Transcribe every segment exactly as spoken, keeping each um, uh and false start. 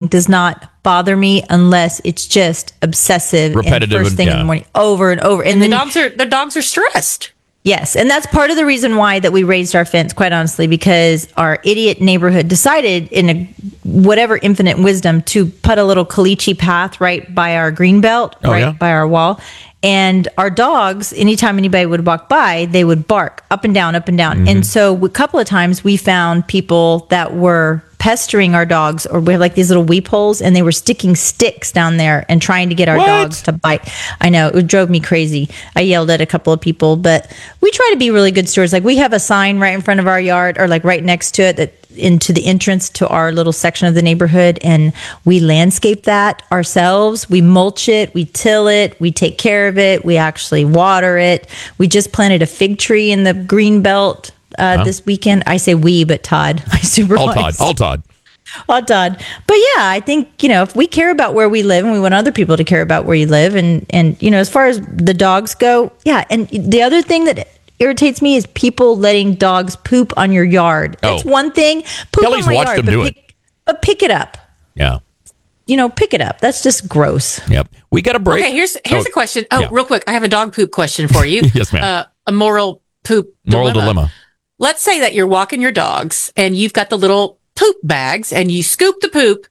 does not bother me unless it's just obsessive, repetitive, and first thing and, yeah. in the morning, over and over. And, and then the dogs are the dogs are stressed. Yes, and that's part of the reason why that we raised our fence, quite honestly, because our idiot neighborhood decided in a whatever infinite wisdom to put a little caliche path right by our green belt, oh, right yeah? by our wall. And our dogs, anytime anybody would walk by, they would bark up and down, up and down. Mm-hmm. And so a couple of times we found people that were pestering our dogs, or we have like these little weep holes, and they were sticking sticks down there and trying to get our what? dogs to bite. I know, it drove me crazy. I yelled at a couple of people, but we try to be really good stewards. Like we have a sign right in front of our yard, or like right next to it, that into the entrance to our little section of the neighborhood, and we landscape that ourselves. We mulch it, we till it, we take care of it, we actually water it. We just planted a fig tree in the green belt Uh, huh? this weekend. I say we, but Todd, I supervise. All Todd, all Todd. All Todd. But yeah, I think, you know, if we care about where we live and we want other people to care about where you live, and, and, you know, as far as the dogs go, yeah. And the other thing that irritates me is people letting dogs poop on your yard. That's oh. one thing. Poop Kelly's on my watched yard, them but do pick, it. But pick it up. Yeah. You know, pick it up. That's just gross. Yep. We got a break. Okay, here's here's oh, a question. Oh, yeah. real quick. I have a dog poop question for you. Yes, ma'am. Uh, a moral poop Moral dilemma. dilemma. Let's say that you're walking your dogs and you've got the little poop bags and you scoop the poop.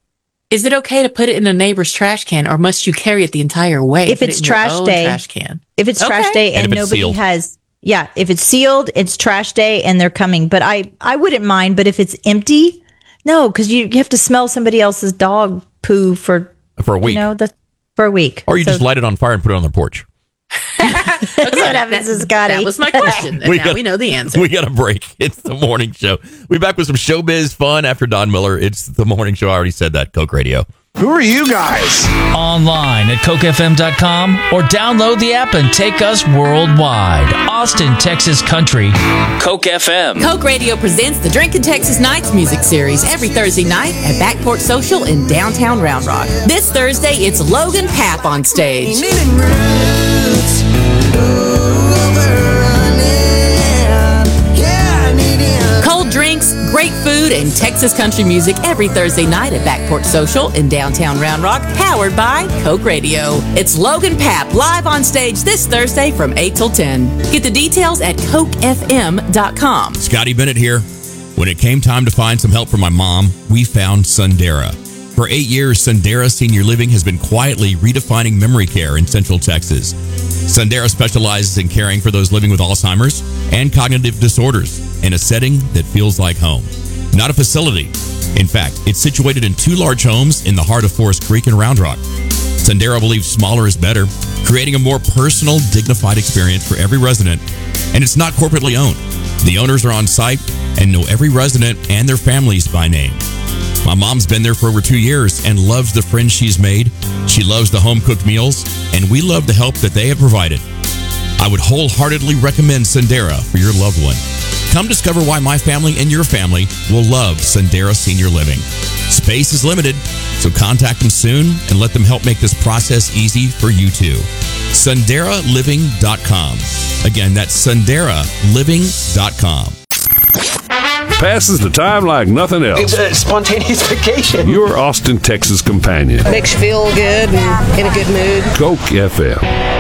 Is it okay to put it in a neighbor's trash can, or must you carry it the entire way? If it's trash day, trash can. If it's okay. trash day and, and nobody sealed. has, yeah, if it's sealed, it's trash day and they're coming. But I, I wouldn't mind. But if it's empty, no, because you, you have to smell somebody else's dog poo for for a week. You know, the, for a week. Or you so, just light it on fire and put it on their porch. That's what happens to Scotty. That was my question. And we now got, we know the answer. We got a break. It's the morning show. We'll be back with some showbiz fun after Don Miller. It's the morning show. I already said that. Coke Radio. Who are you guys? Online at coke f m dot com or download the app and take us worldwide. Austin, Texas Country. Coke F M. Coke Radio presents the Drinkin' Texas Nights music series every Thursday night at Backport Social in downtown Round Rock. This Thursday, it's Logan Papp on stage. Cold drinks, great food, and Texas country music every Thursday night at Backport Social in downtown Round Rock, powered by Coke Radio. It's Logan Papp live on stage this Thursday from eight till ten. Get the details at coke f m dot com. Scotty Bennett here. When it came time to find some help for my mom, we found Sundera. For eight years, Sundera Senior Living has been quietly redefining memory care in Central Texas. Sundera specializes in caring for those living with Alzheimer's and cognitive disorders in a setting that feels like home, not a facility. In fact, it's situated in two large homes in the heart of Forest Creek and Round Rock. Sundera believes smaller is better, creating a more personal, dignified experience for every resident, and it's not corporately owned. The owners are on site and know every resident and their families by name. My mom's been there for over two years and loves the friends she's made. She loves the home-cooked meals, and we love the help that they have provided. I would wholeheartedly recommend Sundera for your loved one. Come discover why my family and your family will love Sundera Senior Living. Space is limited, so contact them soon and let them help make this process easy for you too. Sundera Living dot com. Again, that's Sundera Living dot com. Passes the time like nothing else. It's a spontaneous vacation. Your Austin, Texas companion. Makes you feel good and in a good mood. Coke F M.